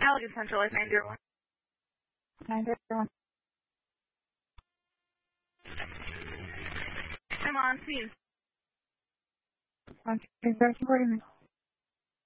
Allegan Central is 901. 901. I'm on scene. On scene, 1349.